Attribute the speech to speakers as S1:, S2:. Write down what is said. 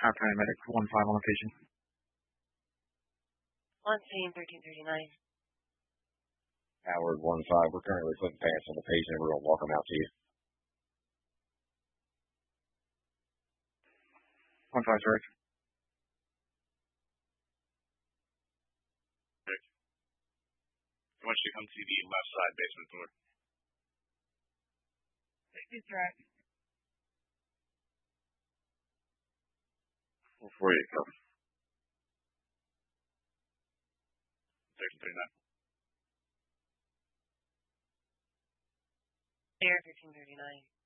S1: Our paramedic 1-5 on location.
S2: On scene 1339.
S3: Howard 1-5. We're currently putting pants on the patient. We're going to walk them out to you.
S1: 1-5, sir.
S4: I want you to come to the left side basement door.
S2: He's right.
S4: Before you come. 1339.
S2: Air 1339.